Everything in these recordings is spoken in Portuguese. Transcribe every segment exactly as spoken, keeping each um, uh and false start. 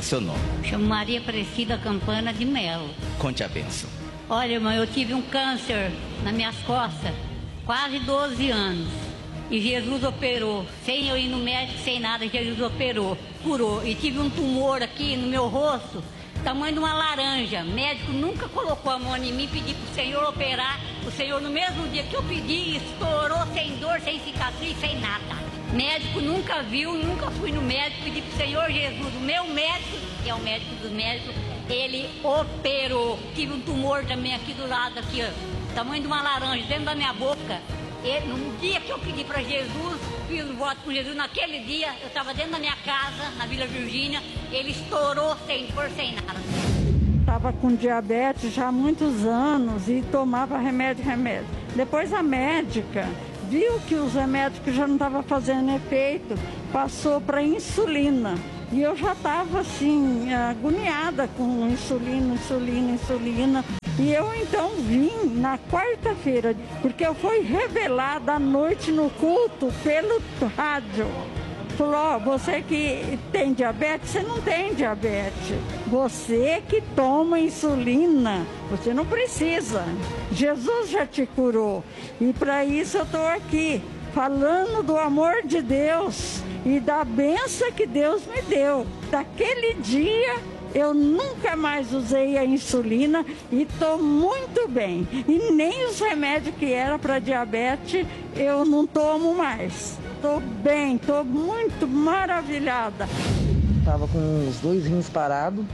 seu nome? Chamo Maria Aparecida Campana de Melo. Conte a bênção. Olha, irmão, eu tive um câncer nas minhas costas, quase doze anos. E Jesus operou, sem eu ir no médico, sem nada, Jesus operou, curou. E tive um tumor aqui no meu rosto, tamanho de uma laranja. O médico nunca colocou a mão em mim, pedi para o Senhor operar. O Senhor, no mesmo dia que eu pedi, estourou sem dor, sem cicatriz, sem nada. Médico nunca viu, nunca fui no médico, pedi para o Senhor Jesus, o meu médico, que é o médico dos médicos, ele operou. Tive um tumor também aqui do lado, aqui, ó, tamanho de uma laranja, dentro da minha boca. E no dia que eu pedi para Jesus, fiz um voto com Jesus, naquele dia, eu estava dentro da minha casa, na Vila Virgínia, ele estourou sem dor, sem nada. Estava com diabetes já há muitos anos e tomava remédio, remédio. Depois a médica viu que os remédios que já não estavam fazendo efeito, passou para insulina. E eu já estava assim, agoniada com insulina, insulina, insulina. E eu então vim na quarta-feira, porque eu fui revelada à noite no culto pelo rádio. Falou, ó, você que tem diabetes, você não tem diabetes. Você que toma insulina, você não precisa. Jesus já te curou. E para isso eu estou aqui, falando do amor de Deus e da bênção que Deus me deu. Daquele dia, eu nunca mais usei a insulina e estou muito bem. E nem os remédios que era para diabetes, eu não tomo mais. Estou bem, estou muito maravilhada. Estava com os dois rins parados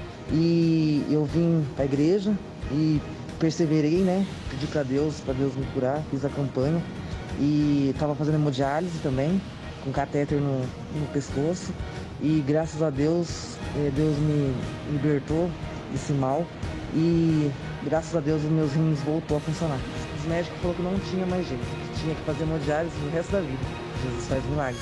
e eu vim para a igreja e perseverei, né? Pedi para Deus, para Deus me curar, fiz a campanha e estava fazendo hemodiálise também, com catéter no, no pescoço. E graças a Deus, Deus me libertou desse mal e graças a Deus os meus rins voltou a funcionar. Os médicos falaram que não tinha mais jeito, que tinha que fazer hemodiálise o resto da vida. Jesus faz milagre.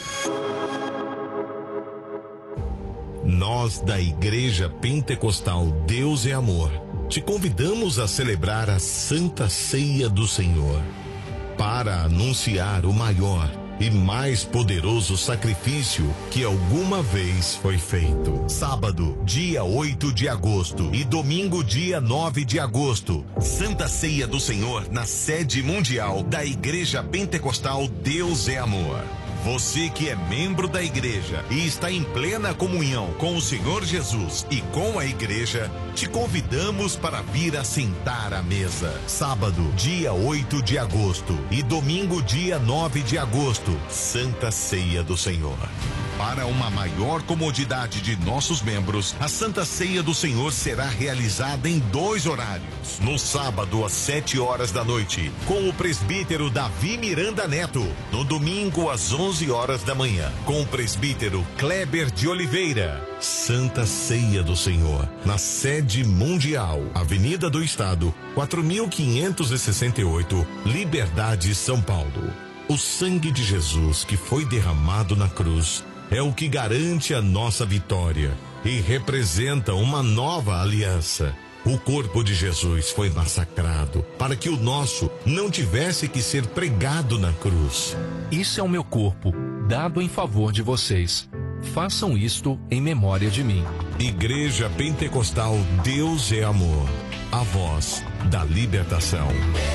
Nós da Igreja Pentecostal Deus é Amor te convidamos a celebrar a Santa Ceia do Senhor para anunciar o maior e mais poderoso sacrifício que alguma vez foi feito. Sábado, dia oito de agosto e domingo, dia nove de agosto, Santa Ceia do Senhor na sede mundial da Igreja Pentecostal Deus é Amor. Você que é membro da igreja e está em plena comunhão com o Senhor Jesus e com a igreja, te convidamos para vir assentar à mesa. Sábado, dia oito de agosto e domingo, dia nove de agosto, Santa Ceia do Senhor. Para uma maior comodidade de nossos membros, a Santa Ceia do Senhor será realizada em dois horários. No sábado, às sete horas da noite, com o presbítero Davi Miranda Neto. No domingo, às onze horas da manhã, com o presbítero Kleber de Oliveira. Santa Ceia do Senhor, na sede mundial, Avenida do Estado, quatro mil quinhentos e sessenta e oito, Liberdade, São Paulo. O sangue de Jesus que foi derramado na cruz é o que garante a nossa vitória e representa uma nova aliança. O corpo de Jesus foi massacrado para que o nosso não tivesse que ser pregado na cruz. Isso é o meu corpo, dado em favor de vocês. Façam isto em memória de mim. Igreja Pentecostal Deus é Amor, a voz da libertação.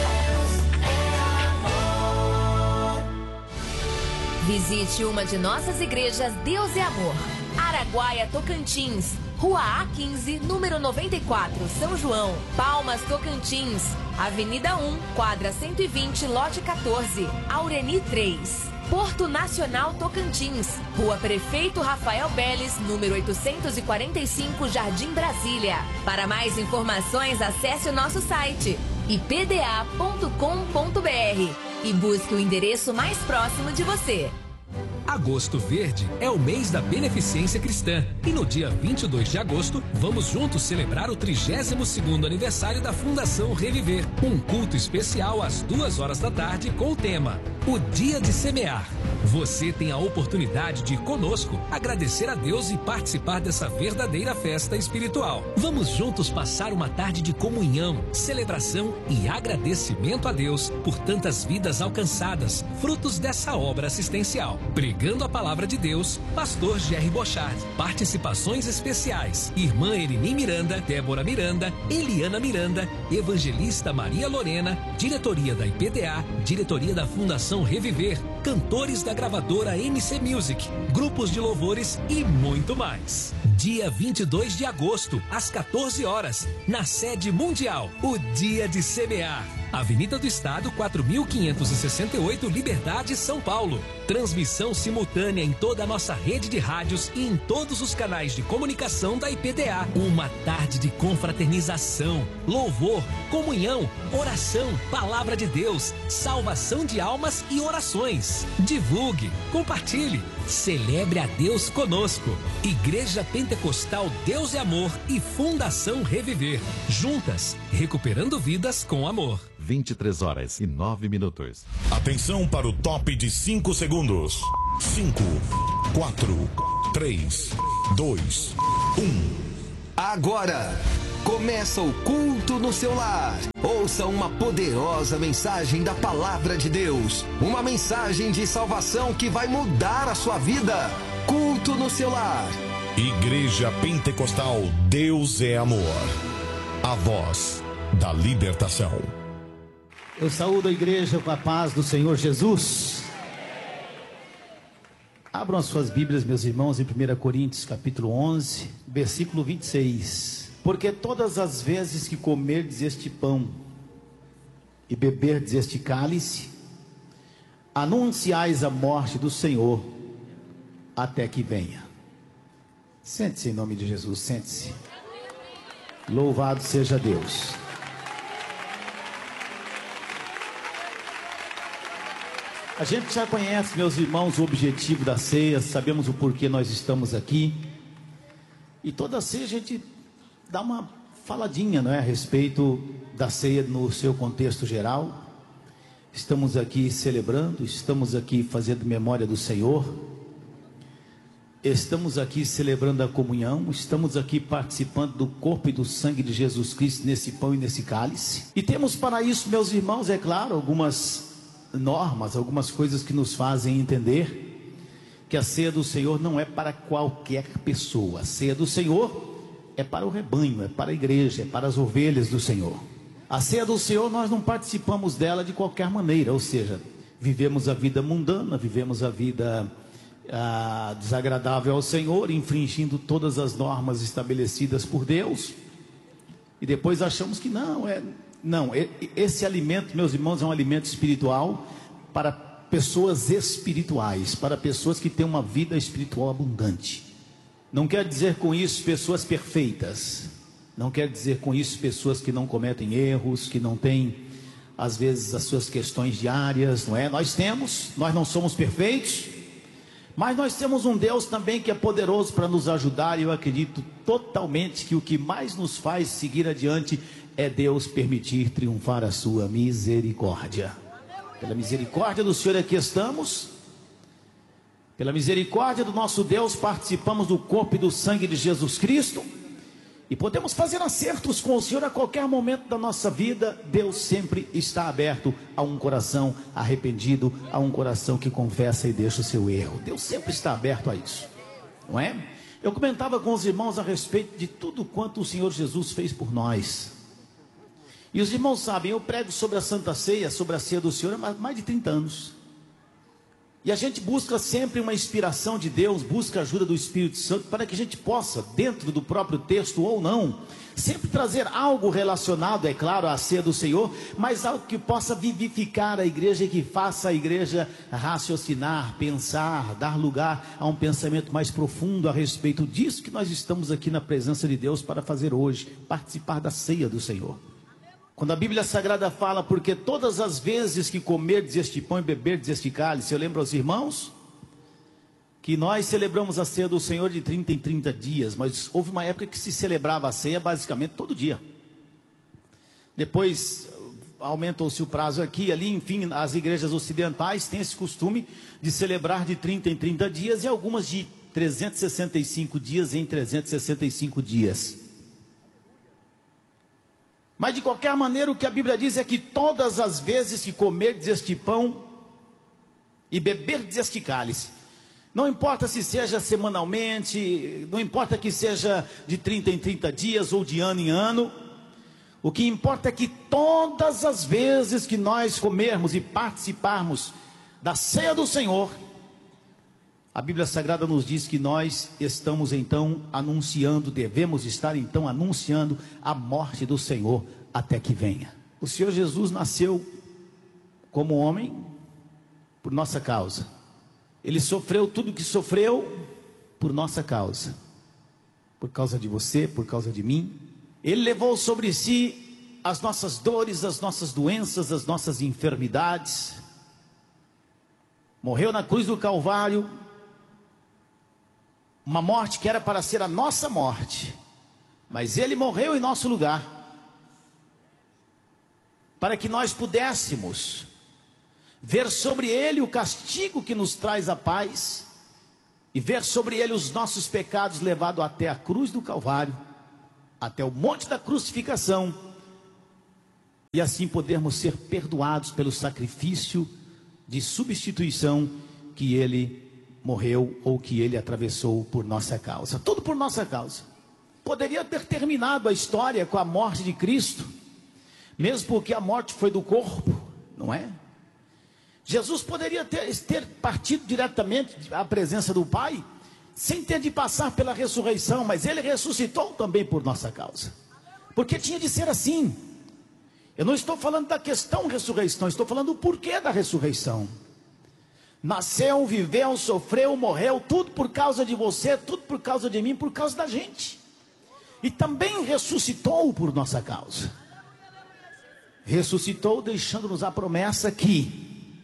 Visite uma de nossas igrejas Deus é Amor. Araguaia, Tocantins, Rua A quinze, número noventa e quatro, São João. Palmas, Tocantins, Avenida um, quadra cento e vinte, lote quatorze, Aureni três. Porto Nacional, Tocantins, Rua Prefeito Rafael Beles, número oitocentos e quarenta e cinco, Jardim Brasília. Para mais informações, acesse o nosso site i p d a ponto com ponto b r e busque o endereço mais próximo de você. Agosto Verde é o mês da beneficência cristã e no dia vinte e dois de agosto vamos juntos celebrar o trigésimo segundo aniversário da Fundação Reviver. Um culto especial às duas horas da tarde com o tema o Dia de Semear. Você tem a oportunidade de ir conosco, agradecer a Deus e participar dessa verdadeira festa espiritual. Vamos juntos passar uma tarde de comunhão, celebração e agradecimento a Deus por tantas vidas alcançadas, frutos dessa obra assistencial. Pregando a palavra de Deus, Pastor Jerry Bochard. Participações especiais: Irmã Erini Miranda, Débora Miranda, Eliana Miranda, Evangelista Maria Lorena, diretoria da I P D A, diretoria da Fundação Reviver, cantores da gravadora M C Music, grupos de louvores e muito mais. Dia vinte e dois de agosto, às quatorze horas, na sede mundial, o Dia de Semear. Avenida do Estado, quatro mil quinhentos e sessenta e oito, Liberdade, São Paulo. Transmissão simultânea em toda a nossa rede de rádios e em todos os canais de comunicação da I P D A. Uma tarde de confraternização, louvor, comunhão, oração, palavra de Deus, salvação de almas e orações. Divulgue, compartilhe, celebre a Deus conosco. Igreja Pentecostal Deus e Amor e Fundação Reviver. Juntas, recuperando vidas com amor. vinte e três horas e nove minutos. Atenção para o top de cinco segundos. cinco, quatro, três, dois, um. Agora começa o culto no seu lar. Ouça uma poderosa mensagem da palavra de Deus. Uma mensagem de salvação que vai mudar a sua vida. Culto no seu lar. Igreja Pentecostal Deus é Amor. A voz da libertação. Eu saúdo a igreja com a paz do Senhor Jesus. Abram as suas Bíblias, meus irmãos, em primeira Coríntios, capítulo onze, versículo vinte e seis. Porque todas as vezes que comerdes este pão e beberdes este cálice, anunciais a morte do Senhor até que venha. Sente-se em nome de Jesus, sente-se. Louvado seja Deus. A gente já conhece, meus irmãos, o objetivo da ceia, sabemos o porquê nós estamos aqui. E toda ceia a gente dá uma faladinha, não é, a respeito da ceia no seu contexto geral. Estamos aqui celebrando, estamos aqui fazendo memória do Senhor. Estamos aqui celebrando a comunhão, estamos aqui participando do corpo e do sangue de Jesus Cristo nesse pão e nesse cálice. E temos para isso, meus irmãos, é claro, algumas normas, algumas coisas que nos fazem entender que a ceia do Senhor não é para qualquer pessoa. A ceia do Senhor é para o rebanho, é para a igreja, é para as ovelhas do Senhor. A ceia do Senhor, nós não participamos dela de qualquer maneira, ou seja, vivemos a vida mundana, vivemos a vida ah, desagradável ao Senhor, infringindo todas as normas estabelecidas por Deus, e depois achamos que não, é... Não, esse alimento, meus irmãos, é um alimento espiritual para pessoas espirituais, para pessoas que têm uma vida espiritual abundante. Não quer dizer com isso pessoas perfeitas, não quer dizer com isso pessoas que não cometem erros, que não têm, às vezes, as suas questões diárias, não é? Nós temos, nós não somos perfeitos, mas nós temos um Deus também que é poderoso para nos ajudar, e eu acredito totalmente que o que mais nos faz seguir adiante é Deus permitir triunfar a sua misericórdia. Pela misericórdia do Senhor aqui estamos, pela misericórdia do nosso Deus participamos do corpo e do sangue de Jesus Cristo, e podemos fazer acertos com o Senhor a qualquer momento da nossa vida. Deus sempre está aberto a um coração arrependido, a um coração que confessa e deixa o seu erro. Deus sempre está aberto a isso, não é? Eu comentava com os irmãos a respeito de tudo quanto o Senhor Jesus fez por nós. E os irmãos sabem, eu prego sobre a Santa Ceia, sobre a ceia do Senhor há mais de trinta anos. E a gente busca sempre uma inspiração de Deus, busca a ajuda do Espírito Santo, para que a gente possa, dentro do próprio texto ou não, sempre trazer algo relacionado, é claro, à ceia do Senhor, mas algo que possa vivificar a igreja e que faça a igreja raciocinar, pensar, dar lugar a um pensamento mais profundo a respeito disso que nós estamos aqui na presença de Deus para fazer hoje, participar da ceia do Senhor. Quando a Bíblia Sagrada fala, porque todas as vezes que comerdes este pão e beberdes este cálice, eu lembro aos irmãos que nós celebramos a ceia do Senhor de trinta em trinta dias, mas houve uma época que se celebrava a ceia basicamente todo dia. Depois aumentou-se o prazo aqui, ali, enfim, as igrejas ocidentais têm esse costume de celebrar de trinta em trinta dias e algumas de trezentos e sessenta e cinco dias em trezentos e sessenta e cinco dias. Mas de qualquer maneira o que a Bíblia diz é que todas as vezes que comerdes este pão e beberdes este cálice, não importa se seja semanalmente, não importa que seja de trinta em trinta dias ou de ano em ano, o que importa é que todas as vezes que nós comermos e participarmos da ceia do Senhor, a Bíblia Sagrada nos diz que nós estamos então anunciando, devemos estar então anunciando a morte do Senhor até que venha. O Senhor Jesus nasceu como homem por nossa causa. Ele sofreu tudo o que sofreu por nossa causa. Por causa de você, por causa de mim. Ele levou sobre si as nossas dores, as nossas doenças, as nossas enfermidades. Morreu na cruz do Calvário. Uma morte que era para ser a nossa morte. Mas ele morreu em nosso lugar. Para que nós pudéssemos ver sobre ele o castigo que nos traz a paz. E ver sobre ele os nossos pecados levados até a cruz do Calvário. Até o monte da crucificação, e assim podermos ser perdoados pelo sacrifício de substituição que ele morreu, ou que ele atravessou por nossa causa, tudo por nossa causa. Poderia ter terminado a história com a morte de Cristo, mesmo porque a morte foi do corpo, não é? Jesus poderia ter, ter partido diretamente à presença do Pai, sem ter de passar pela ressurreição, mas ele ressuscitou também por nossa causa, porque tinha de ser assim. Eu não estou falando da questão ressurreição, estou falando do porquê da ressurreição. Nasceu, viveu, sofreu, morreu, tudo por causa de você, tudo por causa de mim, por causa da gente. E também ressuscitou por nossa causa. Ressuscitou deixando-nos a promessa que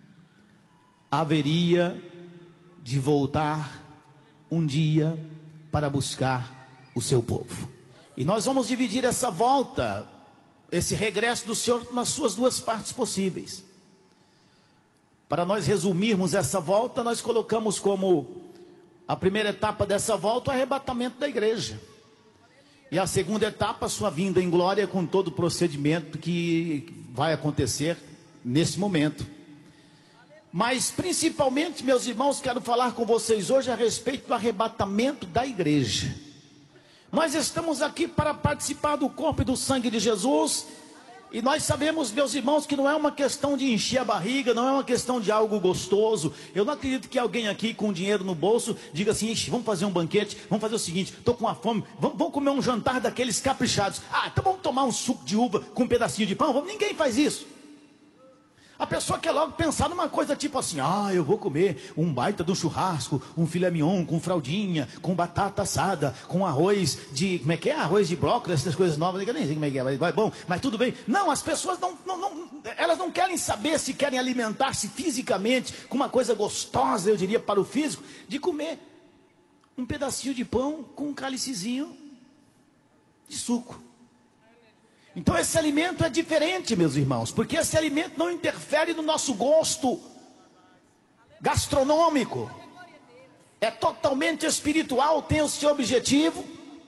haveria de voltar um dia para buscar o seu povo. E nós vamos dividir essa volta, esse regresso do Senhor, nas suas duas partes possíveis. Para nós resumirmos essa volta, nós colocamos como a primeira etapa dessa volta o arrebatamento da igreja. E a segunda etapa, a sua vinda em glória, com todo o procedimento que vai acontecer nesse momento. Mas principalmente, meus irmãos, quero falar com vocês hoje a respeito do arrebatamento da igreja. Nós estamos aqui para participar do corpo e do sangue de Jesus. E nós sabemos, meus irmãos, que não é uma questão de encher a barriga, não é uma questão de algo gostoso. Eu não acredito que alguém aqui com dinheiro no bolso diga assim: vamos fazer um banquete, vamos fazer o seguinte, estou com uma fome, vamos, vamos comer um jantar daqueles caprichados. Ah, então vamos tomar um suco de uva com um pedacinho de pão. Vamos. Ninguém faz isso. A pessoa quer logo pensar numa coisa tipo assim: ah, eu vou comer um baita de um churrasco, um filé mignon com fraldinha, com batata assada, com arroz de, como é que é? Arroz de brócolis, essas coisas novas, eu nem sei como é que é, mas vai bom, mas tudo bem. Não, as pessoas não, não, não, elas não querem saber se querem alimentar-se fisicamente com uma coisa gostosa, eu diria, para o físico, de comer um pedacinho de pão com um cálicezinho de suco. Então esse alimento é diferente, meus irmãos, porque esse alimento não interfere no nosso gosto gastronômico. É totalmente espiritual, tem o seu objetivo.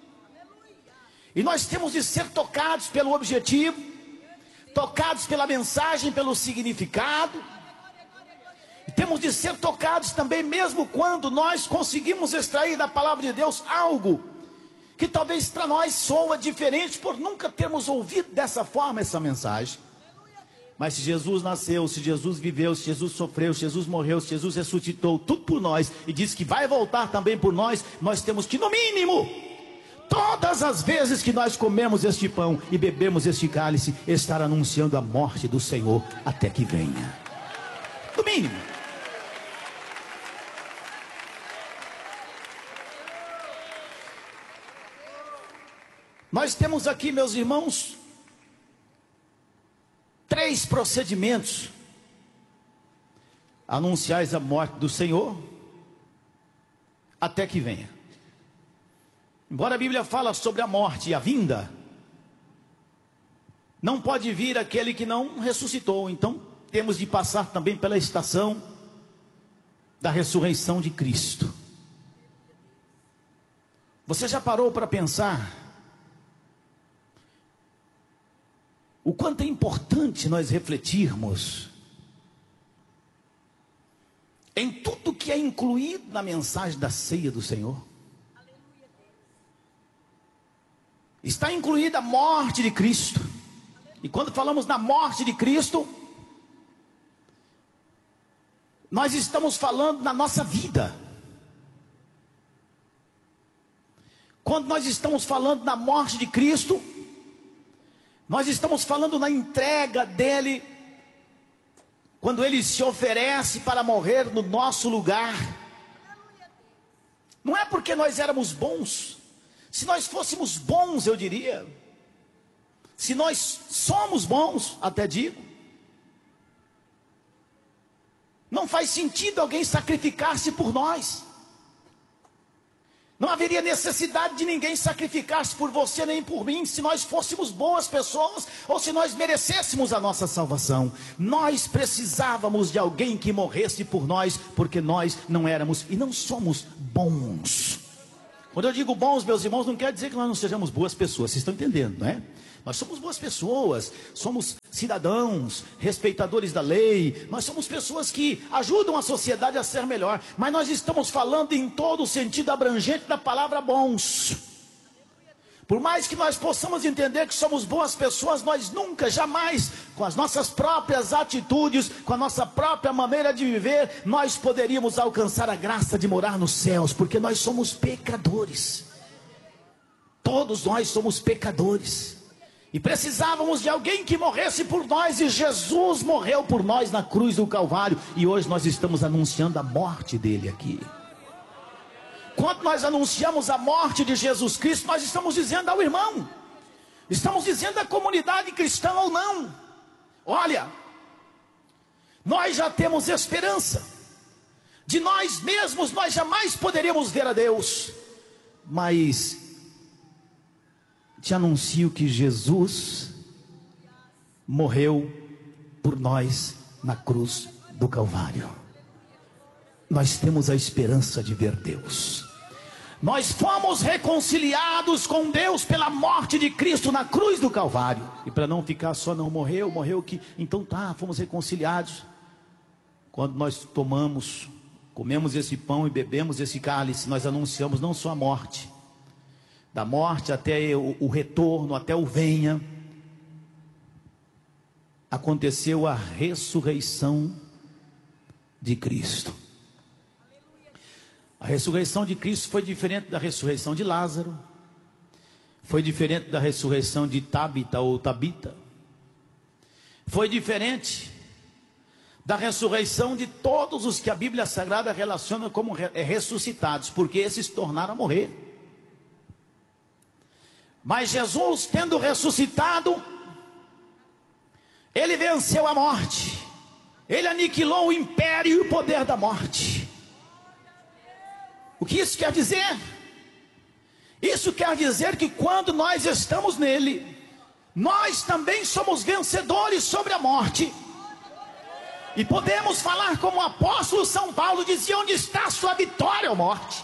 E nós temos de ser tocados pelo objetivo, tocados pela mensagem, pelo significado. E temos de ser tocados também, mesmo quando nós conseguimos extrair da palavra de Deus algo que talvez para nós soa diferente, por nunca termos ouvido dessa forma essa mensagem. Mas se Jesus nasceu, se Jesus viveu, se Jesus sofreu, se Jesus morreu, se Jesus ressuscitou, tudo por nós, e disse que vai voltar também por nós, nós temos que, no mínimo, todas as vezes que nós comemos este pão e bebemos este cálice, estar anunciando a morte do Senhor até que venha. No mínimo. Nós temos aqui, meus irmãos, três procedimentos anunciais a morte do Senhor até que venha. Embora a Bíblia fala sobre a morte e a vinda, Não pode vir aquele que não ressuscitou. Então temos de passar também pela estação da ressurreição de Cristo. Você já parou para pensar o quanto é importante nós refletirmos em tudo que é incluído na mensagem da ceia do Senhor? Está incluída a morte de Cristo. E quando falamos na morte de Cristo, nós estamos falando na nossa vida. Quando nós estamos falando na morte de Cristo, nós estamos falando na entrega dele, quando ele se oferece para morrer no nosso lugar. Não é porque nós éramos bons. Se nós fôssemos bons, eu diria, se nós somos bons, até digo, não faz sentido alguém sacrificar-se por nós. Não haveria necessidade de ninguém sacrificar-se por você nem por mim, se nós fôssemos boas pessoas, ou se nós merecêssemos a nossa salvação. Nós precisávamos de alguém que morresse por nós, porque nós não éramos e não somos bons. Quando eu digo bons, meus irmãos, não quer dizer que nós não sejamos boas pessoas, vocês estão entendendo, não é? Nós somos boas pessoas, somos cidadãos, respeitadores da lei, nós somos pessoas que ajudam a sociedade a ser melhor, mas nós estamos falando em todo o sentido abrangente da palavra bons. Por mais que nós possamos entender que somos boas pessoas, nós nunca, jamais, com as nossas próprias atitudes, com a nossa própria maneira de viver, nós poderíamos alcançar a graça de morar nos céus, porque nós somos pecadores. Todos nós somos pecadores. E precisávamos de alguém que morresse por nós, e Jesus morreu por nós na cruz do Calvário, e hoje nós estamos anunciando a morte dele aqui. Quando nós anunciamos a morte de Jesus Cristo, nós estamos dizendo ao irmão, estamos dizendo à comunidade cristã ou não, olha, nós já temos esperança, de nós mesmos nós jamais poderíamos ver a Deus, mas te anuncio que Jesus morreu por nós na cruz do Calvário. Nós temos a esperança de ver Deus. Nós fomos reconciliados com Deus pela morte de Cristo na cruz do Calvário. E para não ficar só não morreu, morreu que... Então tá, fomos reconciliados. Quando nós tomamos, comemos esse pão e bebemos esse cálice, nós anunciamos não só a morte, da morte até o, o retorno, até o venha, aconteceu a ressurreição de Cristo. A ressurreição de Cristo foi diferente da ressurreição de Lázaro, foi diferente da ressurreição de Tabita ou Tabita, foi diferente da ressurreição de todos os que a Bíblia Sagrada relaciona como ressuscitados, porque esses tornaram a morrer. Mas Jesus, tendo ressuscitado, ele venceu a morte, ele aniquilou o império e o poder da morte. O que isso quer dizer? Isso quer dizer que quando nós estamos nele, nós também somos vencedores sobre a morte. E podemos falar como o apóstolo São Paulo dizia: onde está a sua vitória, ó morte?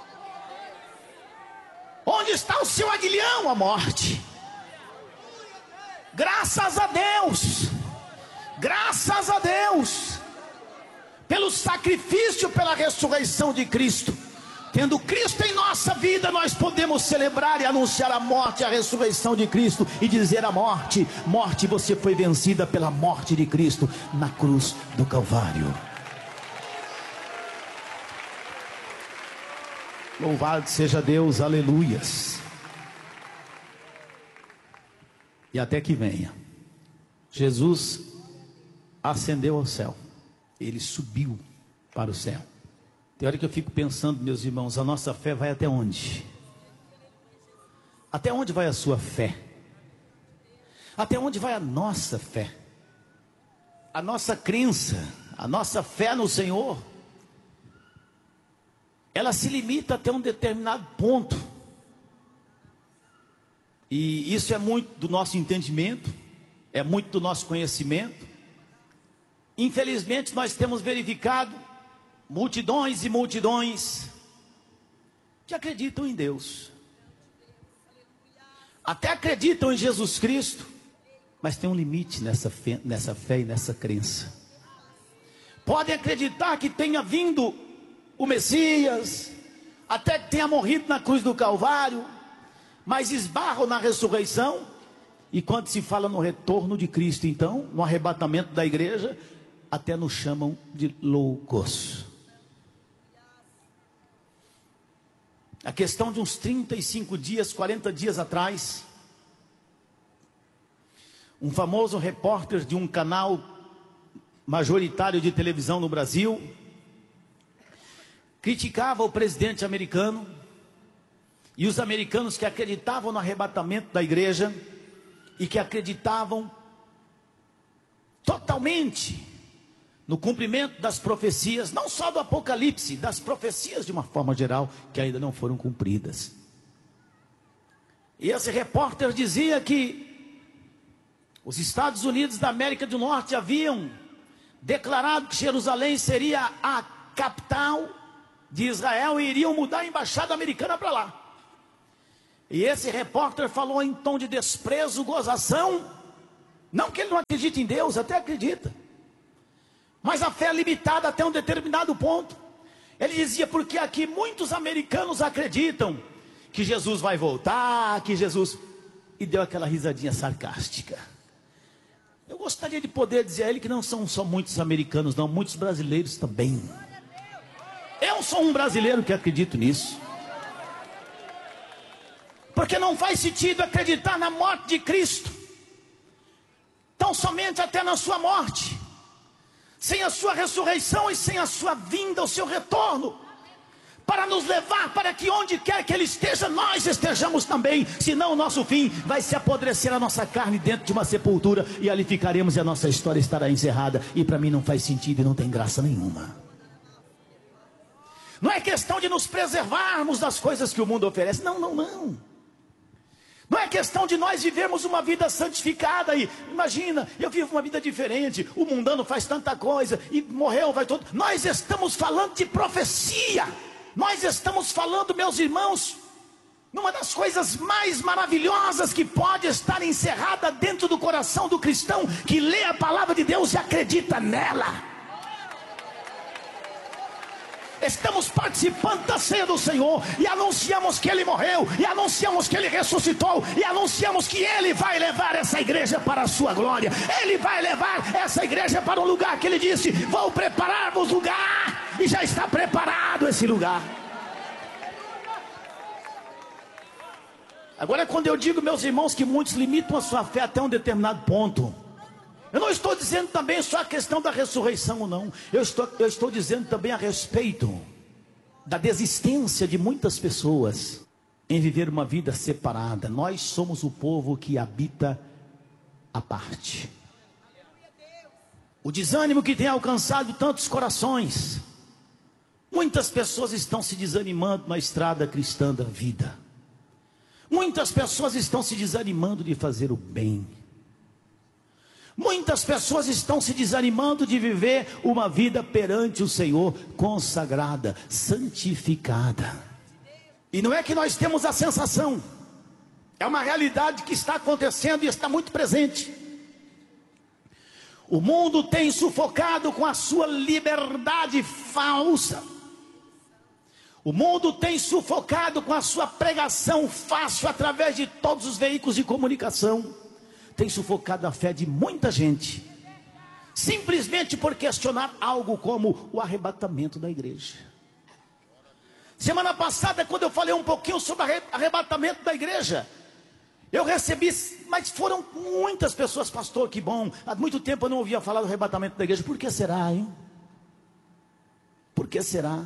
Onde está o seu aguilhão, a morte? Graças a Deus, graças a Deus, pelo sacrifício, pela ressurreição de Cristo. Tendo Cristo em nossa vida, nós podemos celebrar e anunciar a morte e a ressurreição de Cristo, e dizer à morte: morte, você foi vencida pela morte de Cristo na cruz do Calvário. Louvado seja Deus, aleluias. E até que venha. Jesus ascendeu ao céu, ele subiu para o céu. Tem hora que eu fico pensando, meus irmãos, a nossa fé vai até onde? Até onde vai a sua fé? Até onde vai a nossa fé? A nossa crença, a nossa fé no Senhor, ela se limita até um determinado ponto. E isso é muito do nosso entendimento, é muito do nosso conhecimento. Infelizmente nós temos verificado multidões e multidões que acreditam em Deus, até acreditam em Jesus Cristo, mas tem um limite nessa fé, nessa fé e nessa crença. Podem acreditar que tenha vindo o Messias, até que tenha morrido na cruz do Calvário, mas esbarram na ressurreição. E quando se fala no retorno de Cristo, então, no arrebatamento da igreja, até nos chamam de loucos. A questão de uns trinta e cinco dias, quarenta dias atrás, um famoso repórter de um canal majoritário de televisão no Brasil criticava o presidente americano e os americanos que acreditavam no arrebatamento da igreja e que acreditavam totalmente no cumprimento das profecias, não só do Apocalipse, das profecias de uma forma geral, que ainda não foram cumpridas. E esse repórter dizia que os Estados Unidos da América do Norte haviam declarado que Jerusalém seria a capital de Israel e iriam mudar a embaixada americana para lá. E esse repórter falou em tom de desprezo, gozação, não que ele não acredite em Deus, até acredita, mas a fé é limitada até um determinado ponto. Ele dizia, porque aqui muitos americanos acreditam que Jesus vai voltar, que Jesus... E deu aquela risadinha sarcástica. Eu gostaria de poder dizer a ele que não são só muitos americanos, não, muitos brasileiros também. Eu sou um brasileiro que acredito nisso. Porque não faz sentido acreditar na morte de Cristo, tão somente até na sua morte, sem a sua ressurreição e sem a sua vinda, o seu retorno, para nos levar para que onde quer que Ele esteja, nós estejamos também. Senão o nosso fim vai se apodrecer a nossa carne dentro de uma sepultura, e ali ficaremos e a nossa história estará encerrada. E para mim não faz sentido e não tem graça nenhuma. Não é questão de nos preservarmos das coisas que o mundo oferece, não, não, não. Não é questão de nós vivermos uma vida santificada e imagina, eu vivo uma vida diferente, o mundano faz tanta coisa e morreu, vai todo. Nós estamos falando de profecia. Nós estamos falando, meus irmãos, numa das coisas mais maravilhosas que pode estar encerrada dentro do coração do cristão que lê a palavra de Deus e acredita nela. Estamos participando da ceia do Senhor e anunciamos que Ele morreu, e anunciamos que Ele ressuscitou, e anunciamos que Ele vai levar essa igreja para a sua glória. Ele vai levar essa igreja para um lugar que Ele disse, vou preparar-vos lugar, e já está preparado esse lugar. Agora, quando eu digo, meus irmãos, que muitos limitam a sua fé até um determinado ponto, eu não estou dizendo também só a questão da ressurreição ou não. Eu estou, eu estou dizendo também a respeito da desistência de muitas pessoas em viver uma vida separada. Nós somos o povo que habita à parte. O desânimo que tem alcançado tantos corações. Muitas pessoas estão se desanimando na estrada cristã da vida. Muitas pessoas estão se desanimando de fazer o bem. Muitas pessoas estão se desanimando de viver uma vida perante o Senhor, consagrada, santificada. E não é que nós temos a sensação, é uma realidade que está acontecendo e está muito presente. O mundo tem sufocado com a sua liberdade falsa. O mundo tem sufocado com a sua pregação fácil através de todos os veículos de comunicação. Tem sufocado a fé de muita gente, simplesmente por questionar algo como o arrebatamento da igreja. Semana passada, quando eu falei um pouquinho sobre o arrebatamento da igreja, eu recebi, mas foram muitas pessoas, pastor, que bom, há muito tempo eu não ouvia falar do arrebatamento da igreja. Por que será, hein? Por que será?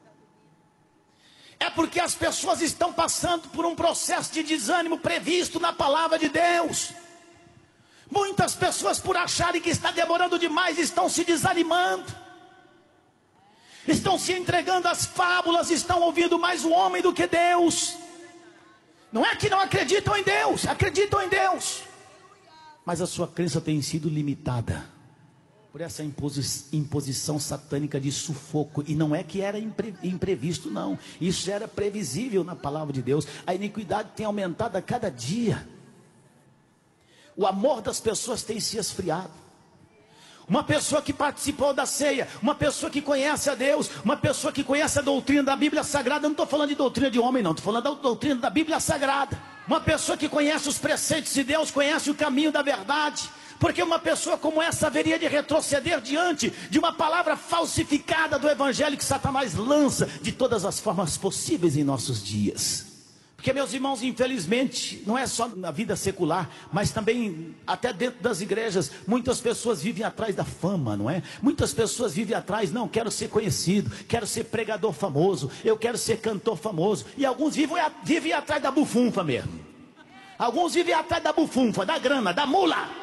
É porque as pessoas estão passando por um processo de desânimo previsto na palavra de Deus. Muitas pessoas, por acharem que está demorando demais, estão se desanimando, estão se entregando às fábulas, estão ouvindo mais o homem do que Deus. Não é que não acreditam em Deus, acreditam em Deus, mas a sua crença tem sido limitada por essa imposi- imposição satânica de sufoco. E não é que era impre- imprevisto, não. Isso era previsível na palavra de Deus. A iniquidade tem aumentado a cada dia. O amor das pessoas tem se esfriado. Uma pessoa que participou da ceia, uma pessoa que conhece a Deus, uma pessoa que conhece a doutrina da Bíblia Sagrada. Eu não estou falando de doutrina de homem, não. Estou falando da doutrina da Bíblia Sagrada. Uma pessoa que conhece os preceitos de Deus, conhece o caminho da verdade. Porque uma pessoa como essa haveria de retroceder diante de uma palavra falsificada do Evangelho que Satanás lança de todas as formas possíveis em nossos dias. Porque, meus irmãos, infelizmente, não é só na vida secular, mas também até dentro das igrejas, muitas pessoas vivem atrás da fama, não é? Muitas pessoas vivem atrás, não, quero ser conhecido, quero ser pregador famoso, eu quero ser cantor famoso. E alguns vivem, vivem atrás da bufunfa mesmo. Alguns vivem atrás da bufunfa, da grana, da mula.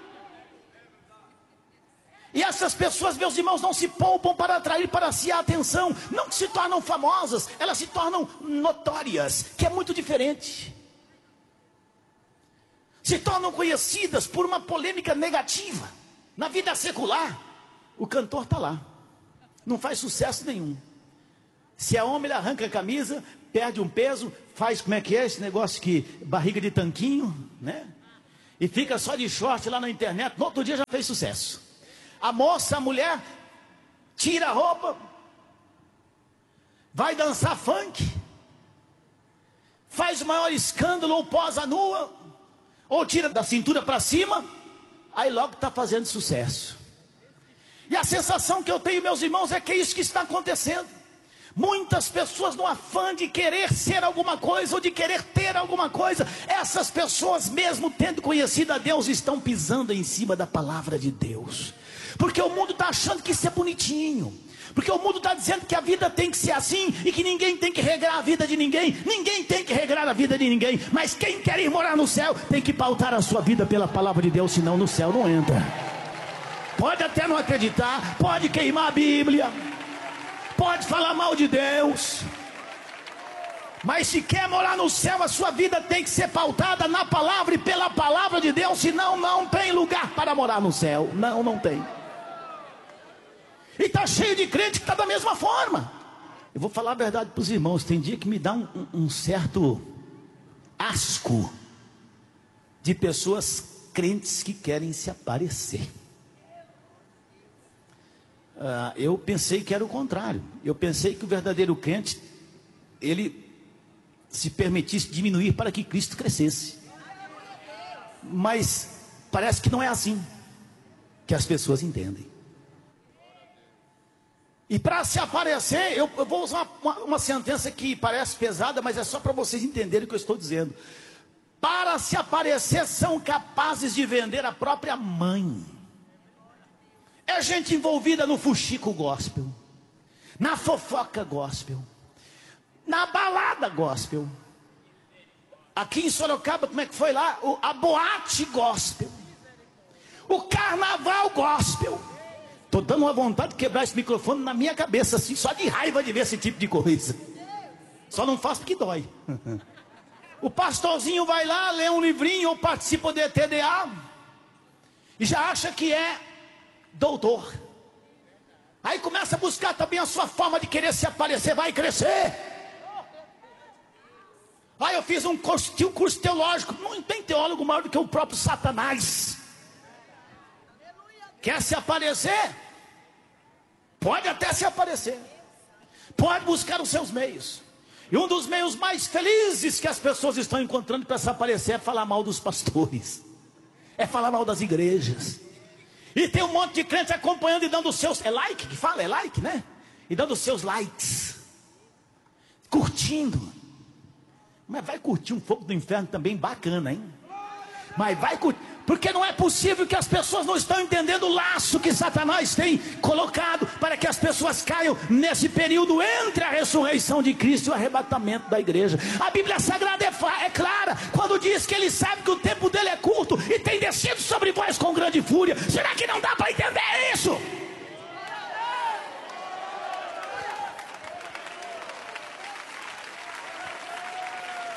E essas pessoas, meus irmãos, não se poupam para atrair para si a atenção. Não que se tornam famosas, elas se tornam notórias, que é muito diferente. Se tornam conhecidas por uma polêmica negativa. Na vida secular, o cantor está lá, não faz sucesso nenhum. Se é homem, ele arranca a camisa, perde um peso, faz, como é que é esse negócio que, barriga de tanquinho, né? E fica só de short lá na internet, no outro dia já fez sucesso. A moça, a mulher, tira a roupa, vai dançar funk, faz o maior escândalo, ou posa nua, ou tira da cintura para cima, aí logo está fazendo sucesso. E a sensação que eu tenho, meus irmãos, é que é isso que está acontecendo. Muitas pessoas no afã de querer ser alguma coisa, ou de querer ter alguma coisa, essas pessoas, mesmo tendo conhecido a Deus, estão pisando em cima da palavra de Deus. Porque o mundo está achando que isso é bonitinho. Porque o mundo está dizendo que a vida tem que ser assim, e que ninguém tem que regrar a vida de ninguém. Ninguém tem que regrar a vida de ninguém. Mas quem quer ir morar no céu, tem que pautar a sua vida pela palavra de Deus, senão no céu não entra. Pode até não acreditar, pode queimar a Bíblia, pode falar mal de Deus, mas se quer morar no céu, a sua vida tem que ser pautada na palavra e pela palavra de Deus, senão não tem lugar para morar no céu. Não, não tem. E está cheio de crente que está da mesma forma. Eu vou falar a verdade para os irmãos, tem dia que me dá um, um, um certo asco de pessoas crentes que querem se aparecer. Uh, eu pensei que era o contrário. Eu pensei que o verdadeiro crente, ele se permitisse diminuir para que Cristo crescesse. Mas parece que não é assim que as pessoas entendem. E para se aparecer, eu, eu vou usar uma, uma sentença que parece pesada, mas é só para vocês entenderem o que eu estou dizendo. Para se aparecer, são capazes de vender a própria mãe. É gente envolvida no fuxico gospel, na fofoca gospel, na balada gospel. Aqui em Sorocaba, como é que foi lá? O, a boate gospel, o carnaval gospel. Estou dando uma vontade de quebrar esse microfone na minha cabeça, assim, só de raiva de ver esse tipo de coisa. Só não faço porque dói. O pastorzinho vai lá, lê um livrinho ou participa de T D A e já acha que é doutor. Aí começa a buscar também a sua forma de querer se aparecer. Vai crescer. Aí eu fiz um curso, um curso teológico. Não tem teólogo maior do que o próprio Satanás. Quer se aparecer? Pode até se aparecer, pode buscar os seus meios. E um dos meios mais felizes que as pessoas estão encontrando para se aparecer é falar mal dos pastores, é falar mal das igrejas. E tem um monte de crente acompanhando e dando os seus, é like que fala, é like, né? E dando os seus likes, curtindo. Mas vai curtir um fogo do inferno também bacana, hein? Mas vai curtir, porque não é possível que as pessoas não estão entendendo o laço que Satanás tem colocado para que as pessoas caiam nesse período entre a ressurreição de Cristo e o arrebatamento da igreja. A Bíblia Sagrada é, é clara quando diz que ele sabe que o tempo dele é curto e tem descido sobre vós com grande fúria. Será que não dá para entender isso?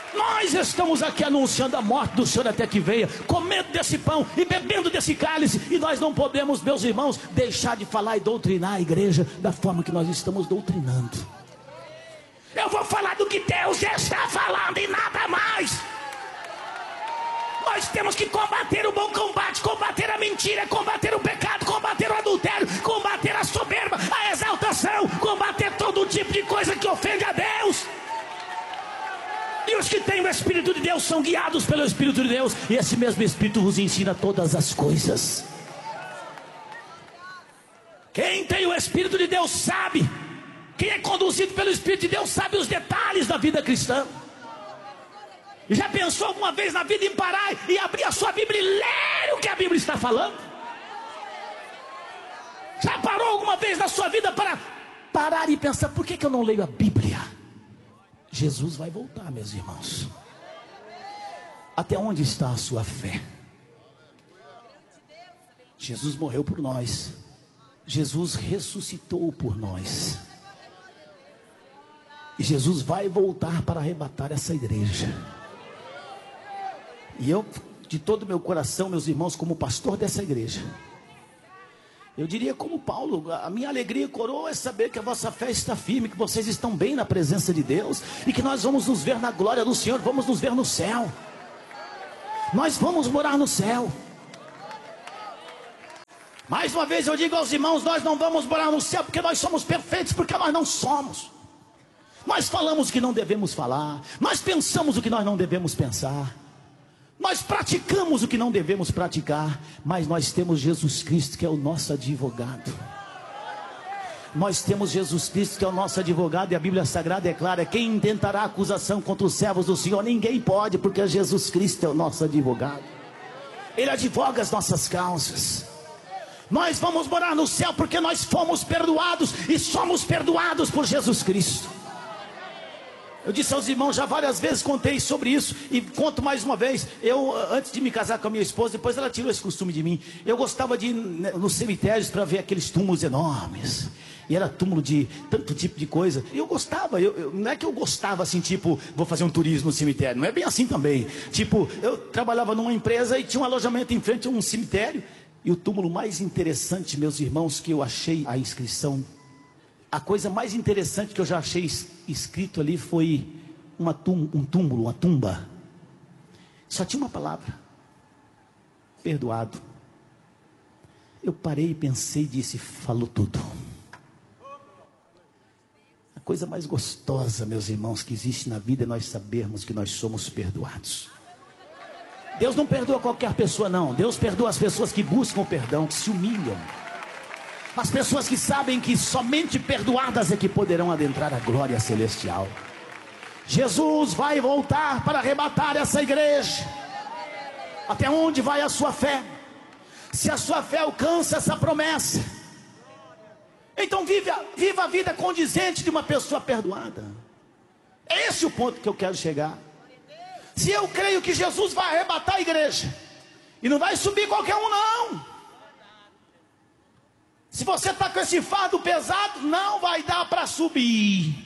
Nós estamos aqui anunciando a morte do Senhor até que venha, comendo desse pão e bebendo desse cálice, e nós não podemos, meus irmãos, deixar de falar e doutrinar a igreja da forma que nós estamos doutrinando. Eu vou falar do que Deus já está falando e nada mais. Nós temos que combater o bom combate, combater a mentira, combater o pecado, combater o adultério, combater a soberba, a exaltação, combater todo tipo de coisa que ofende a Deus. E os que têm o Espírito de Deus são guiados pelo Espírito de Deus, e esse mesmo Espírito vos ensina todas as coisas. Quem tem o Espírito de Deus sabe, quem é conduzido pelo Espírito de Deus sabe os detalhes da vida cristã. Já pensou alguma vez na vida em parar e abrir a sua Bíblia e ler o que a Bíblia está falando? Já parou alguma vez na sua vida para parar e pensar, por que, que eu não leio a Bíblia? Jesus vai voltar, meus irmãos. Até onde está a sua fé? Jesus morreu por nós. Jesus ressuscitou por nós. E Jesus vai voltar para arrebatar essa igreja. E eu, de todo o meu coração, meus irmãos, como pastor dessa igreja, eu diria como Paulo, a minha alegria e coroa é saber que a vossa fé está firme, que vocês estão bem na presença de Deus, e que nós vamos nos ver na glória do Senhor, vamos nos ver no céu. Nós vamos morar no céu. Mais uma vez eu digo aos irmãos, nós não vamos morar no céu porque nós somos perfeitos, porque nós não somos. Nós falamos o que não devemos falar, nós pensamos o que nós não devemos pensar, nós praticamos o que não devemos praticar, mas nós temos Jesus Cristo que é o nosso advogado. Nós temos Jesus Cristo que é o nosso advogado, e a Bíblia Sagrada é clara: quem intentará acusação contra os servos do Senhor? Ninguém pode, porque Jesus Cristo é o nosso advogado. Ele advoga as nossas causas. Nós vamos morar no céu porque nós fomos perdoados, e somos perdoados por Jesus Cristo. Eu disse aos irmãos, já várias vezes contei sobre isso, e conto mais uma vez. Eu, antes de me casar com a minha esposa, depois ela tirou esse costume de mim, eu gostava de ir nos cemitérios para ver aqueles túmulos enormes. E era túmulo de tanto tipo de coisa. E eu gostava, eu, eu, não é que eu gostava assim, tipo, vou fazer um turismo no cemitério. Não é bem assim também. Tipo, eu trabalhava numa empresa e tinha um alojamento em frente a um cemitério. E o túmulo mais interessante, meus irmãos, que eu achei a inscrição, a coisa mais interessante que eu já achei escrito ali foi uma tum, um túmulo, uma tumba. Só tinha uma palavra: perdoado. Eu parei e pensei e disse, falou tudo. A coisa mais gostosa, meus irmãos, que existe na vida é nós sabermos que nós somos perdoados. Deus não perdoa qualquer pessoa, não. Deus perdoa as pessoas que buscam o perdão, que se humilham. As pessoas que sabem que somente perdoadas é que poderão adentrar a glória celestial. Jesus vai voltar para arrebatar essa igreja. Até onde vai a sua fé? Se a sua fé alcança essa promessa, então viva, viva a vida condizente de uma pessoa perdoada. É esse o ponto que eu quero chegar. Se eu creio que Jesus vai arrebatar a igreja, e não vai subir qualquer um, não. Se você está com esse fardo pesado, não vai dar para subir.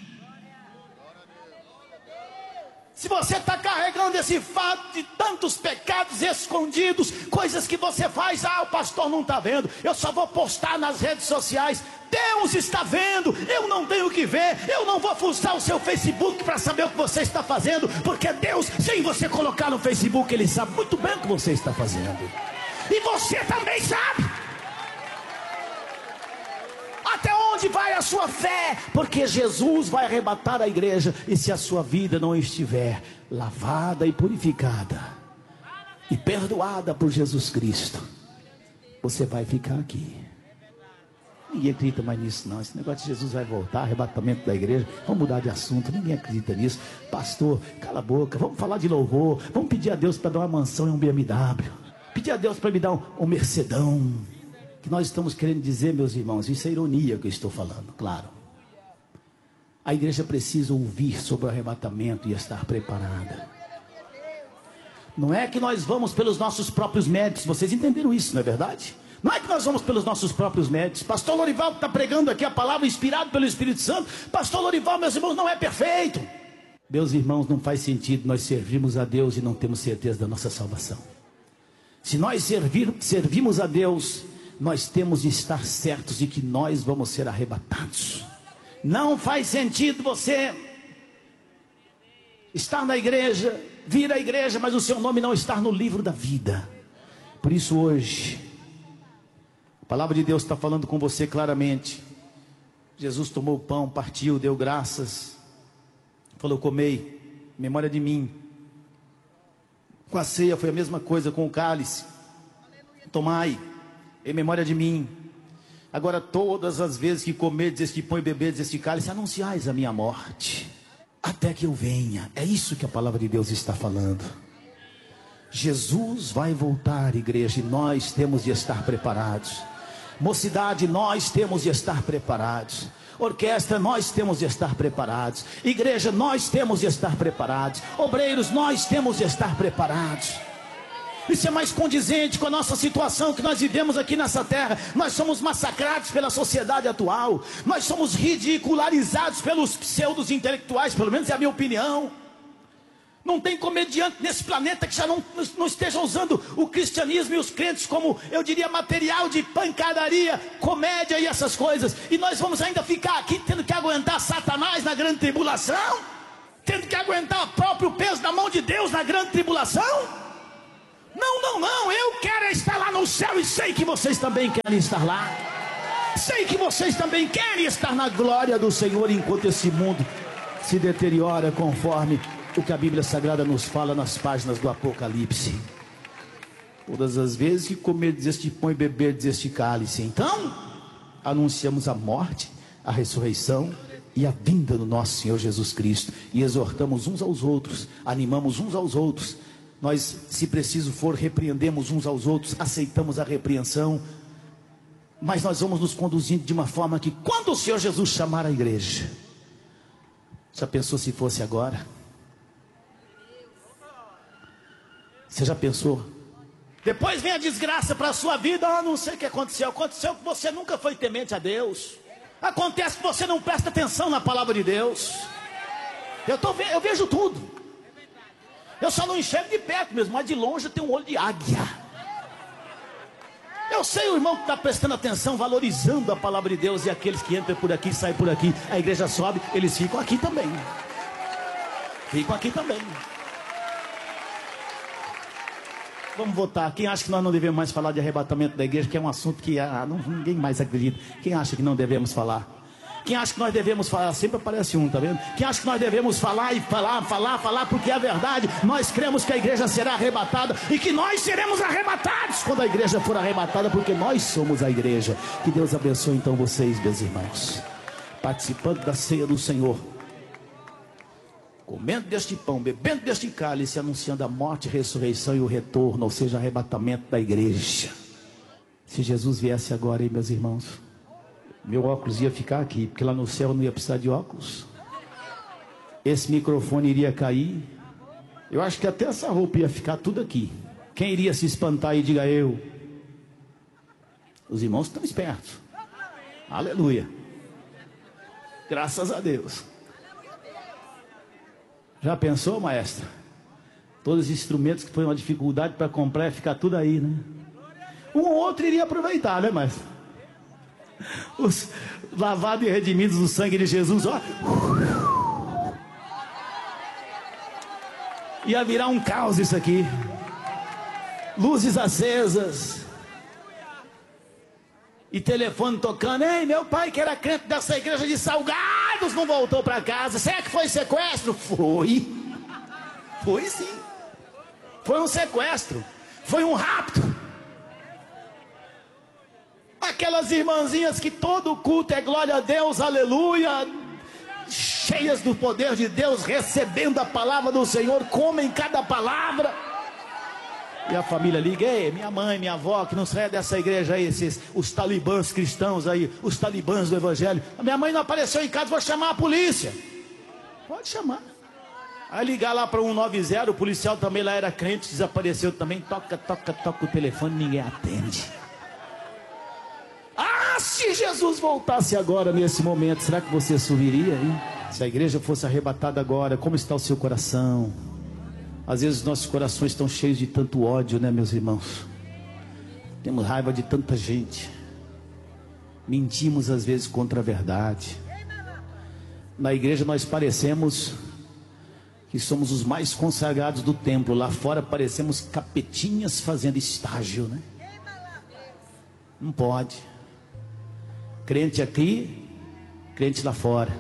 Se você está carregando esse fardo de tantos pecados escondidos, coisas que você faz, ah, o pastor não está vendo, eu só vou postar nas redes sociais. Deus está vendo, eu não tenho que ver, eu não vou fuçar o seu Facebook para saber o que você está fazendo, porque Deus, sem você colocar no Facebook, Ele sabe muito bem o que você está fazendo, e você também sabe. Até onde vai a sua fé? Porque Jesus vai arrebatar a igreja, e se a sua vida não estiver lavada e purificada e perdoada por Jesus Cristo, você vai ficar aqui. Ninguém acredita mais nisso, não. Esse negócio de Jesus vai voltar, arrebatamento da igreja, vamos mudar de assunto. Ninguém acredita nisso. Pastor, cala a boca, vamos falar de louvor, vamos pedir a Deus para dar uma mansão e um B M W, pedir a Deus para me dar um, um Mercedão. O que nós estamos querendo dizer, meus irmãos, isso é ironia que eu estou falando, claro. A igreja precisa ouvir sobre o arrebatamento e estar preparada. Não é que nós vamos pelos nossos próprios méritos, vocês entenderam isso, não é verdade? Não é que nós vamos pelos nossos próprios méritos. Pastor Lorival está pregando aqui a palavra inspirado pelo Espírito Santo. Pastor Lorival, meus irmãos, não é perfeito. Meus irmãos, não faz sentido nós servirmos a Deus e não temos certeza da nossa salvação. Se nós servir, servimos a Deus, nós temos de estar certos de que nós vamos ser arrebatados. Não faz sentido você estar na igreja, vir à igreja, mas o seu nome não estar no livro da vida. Por isso hoje, a palavra de Deus está falando com você claramente. Jesus tomou o pão, partiu, deu graças, falou: comei, memória de mim. Com a ceia foi a mesma coisa, com o cálice: tomai, em memória de mim. Agora todas as vezes que comerdes este pão e beberdes este cálice, anunciais a minha morte, até que eu venha. É isso que a palavra de Deus está falando. Jesus vai voltar, igreja, e nós temos de estar preparados. Mocidade, nós temos de estar preparados. Orquestra, nós temos de estar preparados. Igreja, nós temos de estar preparados. Obreiros, nós temos de estar preparados. Isso é mais condizente com a nossa situação que nós vivemos aqui nessa terra. Nós somos massacrados pela sociedade atual. Nós somos ridicularizados pelos pseudos intelectuais, pelo menos é a minha opinião. Não tem comediante nesse planeta que já não, não esteja usando o cristianismo e os crentes como, eu diria, material de pancadaria, comédia e essas coisas. E nós vamos ainda ficar aqui tendo que aguentar Satanás na grande tribulação? Tendo que aguentar o próprio peso da mão de Deus na grande tribulação? Não, não, não, eu quero estar lá no céu e sei que vocês também querem estar lá. Sei que vocês também querem estar na glória do Senhor enquanto esse mundo se deteriora conforme o que a Bíblia Sagrada nos fala nas páginas do Apocalipse. Todas as vezes que comerdes este pão e beberdes este cálice, então anunciamos a morte, a ressurreição e a vinda do nosso Senhor Jesus Cristo, e exortamos uns aos outros, animamos uns aos outros. Nós, se preciso for, repreendemos uns aos outros, aceitamos a repreensão, mas nós vamos nos conduzindo de uma forma que, quando o Senhor Jesus chamar a igreja, já pensou se fosse agora? Você já pensou? Depois vem a desgraça para a sua vida. Ah, não sei o que aconteceu. Aconteceu que você nunca foi temente a Deus. Acontece que você não presta atenção na palavra de Deus. Eu, tô, eu vejo tudo. Eu só não enxergo de perto mesmo, mas de longe eu tenho um olho de águia. Eu sei o irmão que está prestando atenção, valorizando a palavra de Deus. E aqueles que entram por aqui, saem por aqui, a igreja sobe, eles ficam aqui também. Ficam aqui também. Vamos votar. Quem acha que nós não devemos mais falar de arrebatamento da igreja, que é um assunto que ah, não, ninguém mais acredita? Quem acha que não devemos falar? Quem acha que nós devemos falar? Sempre aparece um, tá vendo? Quem acha que nós devemos falar e falar, falar, falar, porque é verdade. Nós cremos que a igreja será arrebatada e que nós seremos arrebatados quando a igreja for arrebatada, porque nós somos a igreja. Que Deus abençoe então vocês, meus irmãos, participando da ceia do Senhor, comendo deste pão, bebendo deste cálice, anunciando a morte, a ressurreição e o retorno, ou seja, arrebatamento da igreja. Se Jesus viesse agora, hein, meus irmãos, meu óculos ia ficar aqui, porque lá no céu eu não ia precisar de óculos. Esse microfone iria cair. Eu acho que até essa roupa ia ficar tudo aqui. Quem iria se espantar e diga eu? Os irmãos estão espertos. Aleluia. Graças a Deus. Já pensou, maestra? Todos os instrumentos que foi uma dificuldade para comprar, ia ficar tudo aí, né? Um ou outro iria aproveitar, né, maestra? Os lavados e redimidos do sangue de Jesus, ó. Ia virar um caos isso aqui. Luzes acesas. E telefone tocando. Ei, meu pai que era crente dessa igreja de Salgados não voltou para casa. Será que foi sequestro? Foi. Foi sim. Foi um sequestro. Foi um rapto. Aquelas irmãzinhas que todo culto é glória a Deus, aleluia, cheias do poder de Deus, recebendo a palavra do Senhor, comem cada palavra. E a família liga: ei, minha mãe, minha avó, que não sai dessa igreja aí, esses, os talibãs cristãos aí, os talibãs do evangelho. A minha mãe não apareceu em casa, vou chamar a polícia. Pode chamar. Aí ligar lá para um nove zero, o policial também lá era crente, desapareceu também, toca, toca, toca o telefone, ninguém atende. Ah, se Jesus voltasse agora nesse momento, será que você subiria, hein? Se a igreja fosse arrebatada agora, como está o seu coração? Às vezes nossos corações estão cheios de tanto ódio, né, meus irmãos? Temos raiva de tanta gente. Mentimos às vezes contra a verdade. Na igreja nós parecemos que somos os mais consagrados do templo. Lá fora parecemos capetinhas fazendo estágio, né? Não pode. Crente aqui, crente lá fora.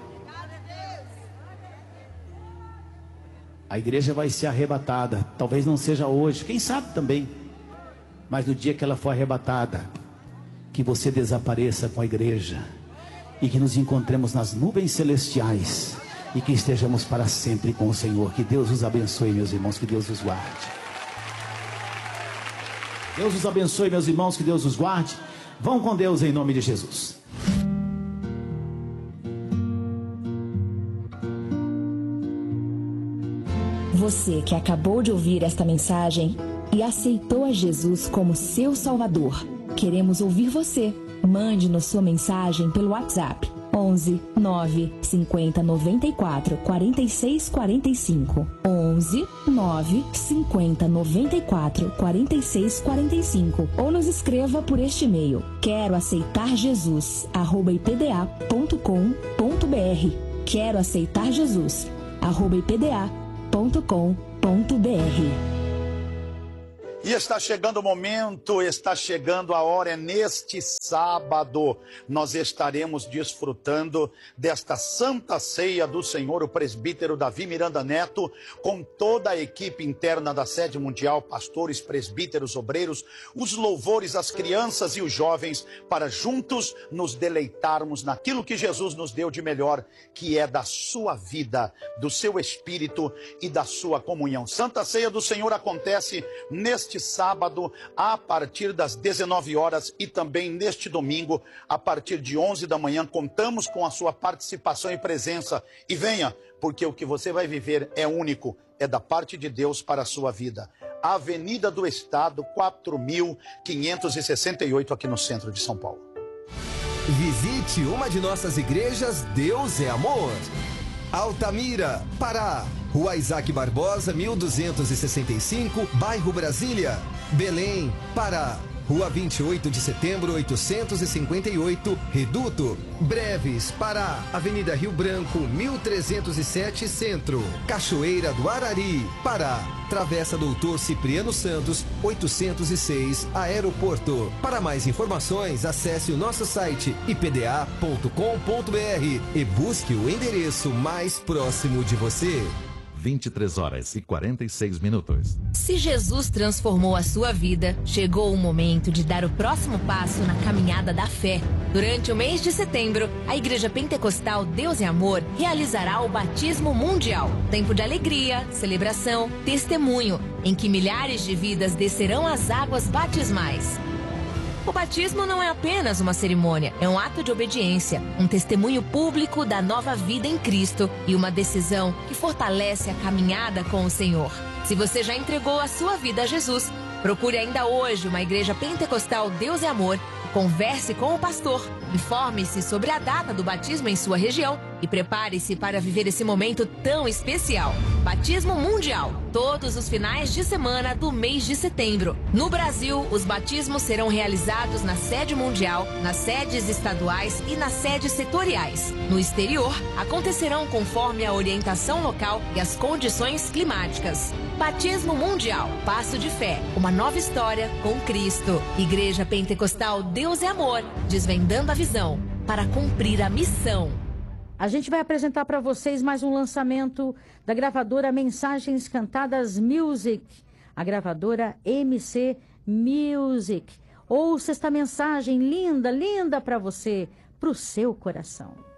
A igreja vai ser arrebatada. Talvez não seja hoje, quem sabe também. Mas no dia que ela for arrebatada, que você desapareça com a igreja e que nos encontremos nas nuvens celestiais e que estejamos para sempre com o Senhor. Que Deus os abençoe, meus irmãos, que Deus os guarde. Deus os abençoe, meus irmãos, que Deus os guarde. Vão com Deus em nome de Jesus. Você que acabou de ouvir esta mensagem e aceitou a Jesus como seu Salvador, queremos ouvir você. Mande-nos sua mensagem pelo WhatsApp onze, nove, cinquenta, noventa e quatro, quarenta e seis, quarenta e cinco. onze, nove, cinquenta, noventa e quatro, quarenta e seis, quarenta e cinco. Ou nos escreva por este e-mail: quero aceitar Jesus, arroba ipda ponto com ponto br. Quero aceitar Jesus, arroba ipda ponto com ponto br. E está chegando o momento, está chegando a hora, é neste sábado, nós estaremos desfrutando desta Santa Ceia do Senhor, o presbítero Davi Miranda Neto, com toda a equipe interna da sede mundial, pastores, presbíteros, obreiros, os louvores, as crianças e os jovens, para juntos nos deleitarmos naquilo que Jesus nos deu de melhor, que é da sua vida, do seu espírito e da sua comunhão. Santa Ceia do Senhor acontece neste sábado a partir das dezenove horas e também neste domingo a partir de onze da manhã. Contamos com a sua participação e presença, e venha, porque o que você vai viver é único, é da parte de Deus para a sua vida. Avenida do Estado, quatro mil quinhentos e sessenta e oito, aqui no centro de São Paulo. Visite uma de nossas igrejas. Deus é Amor. Altamira, Pará. Rua Isaac Barbosa, mil duzentos e sessenta e cinco, bairro Brasília. Belém, Pará. Rua vinte e oito de setembro, oitocentos e cinquenta e oito, Reduto. Breves, Pará. Avenida Rio Branco, mil trezentos e sete, Centro. Cachoeira do Arari, Pará. Travessa Doutor Cipriano Santos, oitocentos e seis, Aeroporto. Para mais informações, acesse o nosso site i p d a ponto com ponto b r e busque o endereço mais próximo de você. vinte e três horas e quarenta e seis minutos. Se Jesus transformou a sua vida, chegou o momento de dar o próximo passo na caminhada da fé. Durante o mês de setembro, a Igreja Pentecostal Deus e Amor realizará o Batismo Mundial. Tempo de alegria, celebração, testemunho, em que milhares de vidas descerão as águas batismais. O batismo não é apenas uma cerimônia, é um ato de obediência, um testemunho público da nova vida em Cristo e uma decisão que fortalece a caminhada com o Senhor. Se você já entregou a sua vida a Jesus, procure ainda hoje uma igreja pentecostal Deus e Amor, converse com o pastor, informe-se sobre a data do batismo em sua região e prepare-se para viver esse momento tão especial. Batismo Mundial, todos os finais de semana do mês de setembro. No Brasil, os batismos serão realizados na sede mundial, nas sedes estaduais e nas sedes setoriais. No exterior, acontecerão conforme a orientação local e as condições climáticas. Batismo Mundial, passo de fé, uma nova história com Cristo. Igreja Pentecostal Deus e Amor, desvendando a visão para cumprir a missão. A gente vai apresentar para vocês mais um lançamento da gravadora Mensagens Cantadas Music, a gravadora M C Music. Ouça esta mensagem linda, linda para você, para o seu coração.